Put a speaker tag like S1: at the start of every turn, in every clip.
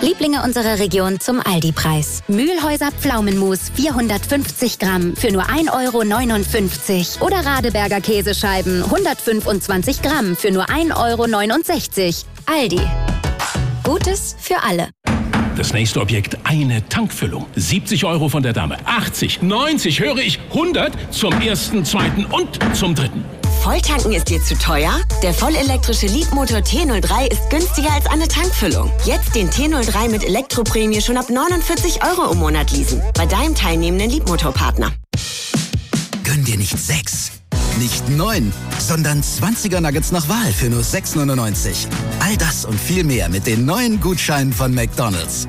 S1: Lieblinge unserer Region zum Aldi-Preis. Mühlhäuser Pflaumenmus 450 Gramm für nur 1,59 € oder Radeberger Käsescheiben 125 Gramm für nur 1,69 €. Aldi. Gutes für alle.
S2: Das nächste Objekt, eine Tankfüllung. 70 € von der Dame. 80, 90, höre ich, 100 zum ersten, zweiten und zum dritten.
S3: Volltanken ist dir zu teuer? Der vollelektrische Leadmotor T03 ist günstiger als eine Tankfüllung. Jetzt den T03 mit Elektroprämie schon ab 49 € im Monat leasen. Bei deinem teilnehmenden Leadmotorpartner.
S4: Gönn dir nicht 6, nicht 9, sondern 20er Nuggets nach Wahl für nur 6,99 €. All das und viel mehr mit den neuen Gutscheinen von McDonald's.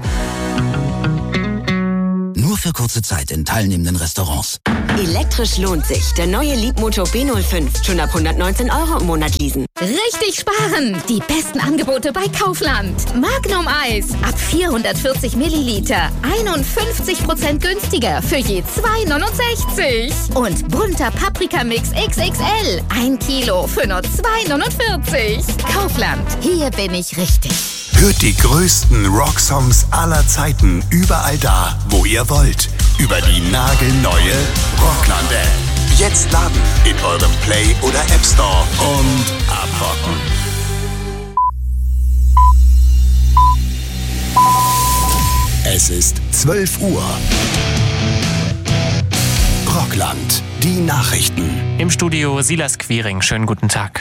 S4: Nur für kurze Zeit in teilnehmenden Restaurants.
S3: Elektrisch lohnt sich. Der neue Leadmotor B05. Schon ab 119 € im Monat leasen.
S5: Richtig sparen! Die besten Angebote bei Kaufland. Magnum Eis ab 440 Milliliter. 51% günstiger für je 2,69 €. Und bunter Paprikamix XXL. 1 Kilo für nur 2,49 €. Kaufland. Hier bin ich richtig.
S6: Hört die größten Rocksongs aller Zeiten überall da, wo ihr wollt. Über die nagelneue Rockland-App. Jetzt laden in eurem Play- oder App Store und abrocken. Es ist 12 Uhr. Rockland, die Nachrichten.
S7: Im Studio Silas Quiring. Schönen guten Tag.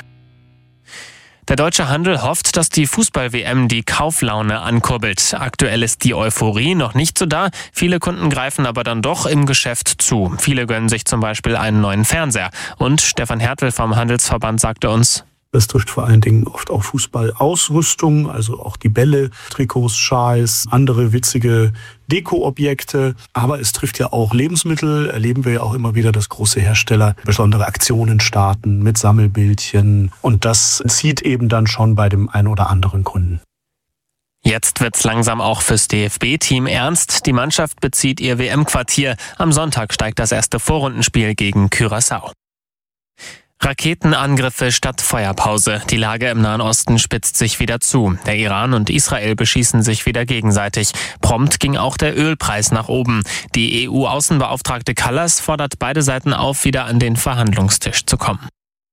S7: Der deutsche Handel hofft, dass die Fußball-WM die Kauflaune ankurbelt. Aktuell ist die Euphorie noch nicht so da. Viele Kunden greifen aber dann doch im Geschäft zu. Viele gönnen sich zum Beispiel einen neuen Fernseher. Und Stefan Hertel vom Handelsverband sagte uns:
S8: Das trifft vor allen Dingen oft auch Fußballausrüstung, also auch die Bälle, Trikots, Schals, andere witzige Dekoobjekte. Aber es trifft ja auch Lebensmittel. Erleben wir ja auch immer wieder, dass große Hersteller besondere Aktionen starten mit Sammelbildchen. Und das zieht eben dann schon bei dem einen oder anderen Kunden.
S7: Jetzt wird's langsam auch fürs DFB-Team ernst. Die Mannschaft bezieht ihr WM-Quartier. Am Sonntag steigt das erste Vorrundenspiel gegen Curaçao. Raketenangriffe statt Feuerpause. Die Lage im Nahen Osten spitzt sich wieder zu. Der Iran und Israel beschießen sich wieder gegenseitig. Prompt ging auch der Ölpreis nach oben. Die EU-Außenbeauftragte Kallas fordert beide Seiten auf, wieder an den Verhandlungstisch zu kommen.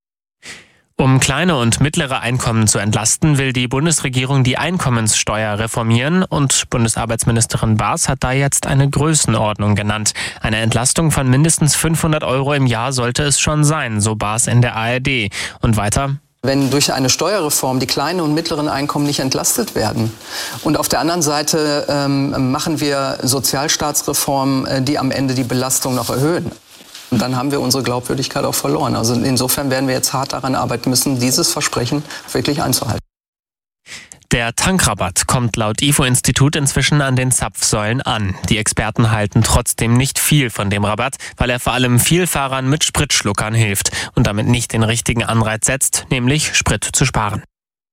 S7: Um kleine und mittlere Einkommen zu entlasten, will die Bundesregierung die Einkommenssteuer reformieren und Bundesarbeitsministerin Baas hat da jetzt eine Größenordnung genannt. Eine Entlastung von mindestens 500 € im Jahr sollte es schon sein, so Baas in der ARD. Und weiter:
S9: Wenn durch eine Steuerreform die kleinen und mittleren Einkommen nicht entlastet werden und auf der anderen Seite machen wir Sozialstaatsreformen, die am Ende die Belastung noch erhöhen. Und dann haben wir unsere Glaubwürdigkeit auch verloren. Also insofern werden wir jetzt hart daran arbeiten müssen, dieses Versprechen wirklich einzuhalten.
S7: Der Tankrabatt kommt laut IFO-Institut inzwischen an den Zapfsäulen an. Die Experten halten trotzdem nicht viel von dem Rabatt, weil er vor allem Vielfahrern mit Spritschluckern hilft und damit nicht den richtigen Anreiz setzt, nämlich Sprit zu sparen.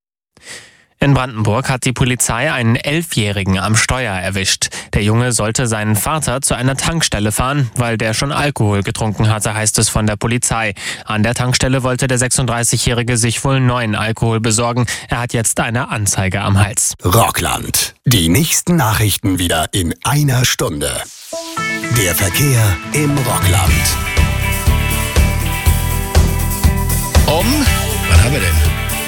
S7: In Brandenburg hat die Polizei einen 11-Jährigen am Steuer erwischt. Der Junge sollte seinen Vater zu einer Tankstelle fahren, weil der schon Alkohol getrunken hatte, heißt es von der Polizei. An der Tankstelle wollte der 36-Jährige sich wohl neuen Alkohol besorgen. Er hat jetzt eine Anzeige am Hals.
S6: Rockland. Die nächsten Nachrichten wieder in einer Stunde. Der Verkehr im Rockland.
S10: Was haben wir denn?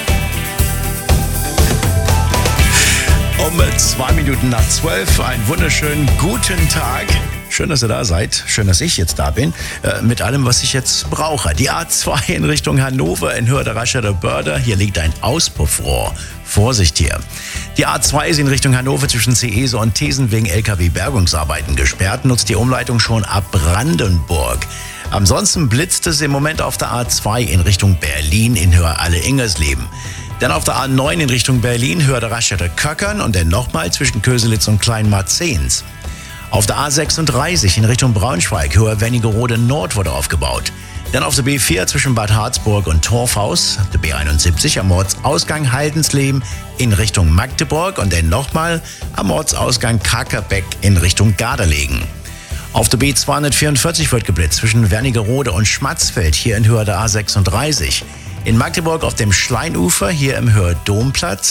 S10: Um 2 Minuten nach 12, einen wunderschönen guten Tag. Schön, dass ihr da seid. Schön, dass ich jetzt da bin. Mit allem, was ich jetzt brauche. Die A2 in Richtung Hannover in Höhe der Rascheder Börder. Hier liegt ein Auspuffrohr. Vorsicht hier. Die A2 ist in Richtung Hannover zwischen Seese und Thesen wegen LKW-Bergungsarbeiten gesperrt. Nutzt die Umleitung schon ab Brandenburg. Ansonsten blitzt es im Moment auf der A2 in Richtung Berlin in Höhe Alle-Ingersleben. Dann auf der A9 in Richtung Berlin, Höhe der Raststätte Köckern und dann nochmal zwischen Köselitz und Kleinmarzens. Auf der A36 in Richtung Braunschweig, Höhe Wernigerode Nord wurde aufgebaut. Dann auf der B4 zwischen Bad Harzburg und Torfhaus, der B71 am Ortsausgang Haldensleben in Richtung Magdeburg und dann nochmal am Ortsausgang Kakerbeck in Richtung Garderlegen. Auf der B244 wird geblitzt zwischen Wernigerode und Schmatzfeld, hier in Höhe der A36. In Magdeburg auf dem Schleinufer, hier im Höhe Domplatz.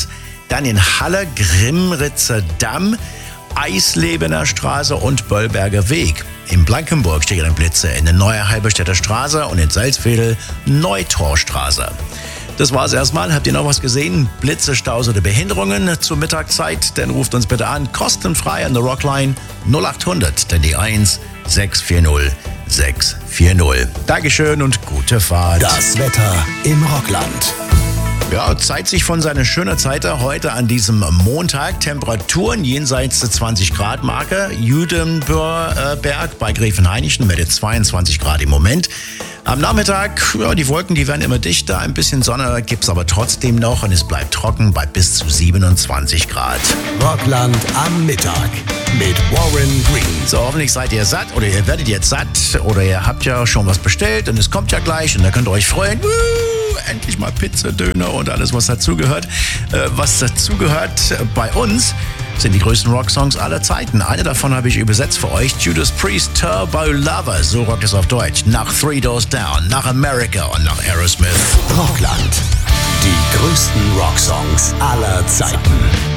S10: Dann in Halle, Grimritzer Damm, Eislebener Straße und Böllberger Weg. In Blankenburg stehen Blitze in der Neue Halberstädter Straße und in Salzwedel Neutorstraße. Das war's erstmal. Habt ihr noch was gesehen? Blitze, Staus oder Behinderungen zur Mittagszeit? Dann ruft uns bitte an. Kostenfrei an der Rockline 0800, dann die 1 640 640. Dankeschön und gute Fahrt.
S6: Das Wetter im Rockland.
S10: Ja, zeigt sich von seiner schönen Zeit heute an diesem Montag. Temperaturen jenseits der 20 Grad Marke. Judenberg bei Gräfenhainichen mit 22 Grad im Moment. Am Nachmittag, ja, die Wolken, die werden immer dichter. Ein bisschen Sonne gibt's aber trotzdem noch und es bleibt trocken bei bis zu 27 Grad.
S6: Rockland am Mittag mit Warren Green.
S10: So, hoffentlich seid ihr satt oder ihr werdet jetzt satt oder ihr habt ja schon was bestellt und es kommt ja gleich und da könnt ihr euch freuen. Endlich mal Pizza, Döner und alles, was dazugehört. Was dazugehört bei uns sind die größten Rocksongs aller Zeiten. Eine davon habe ich übersetzt für euch. Judas Priest, Turbo Lover, so rockt es auf Deutsch. Nach Three Doors Down, nach America und nach Aerosmith.
S6: Rockland. Die größten Rocksongs aller Zeiten.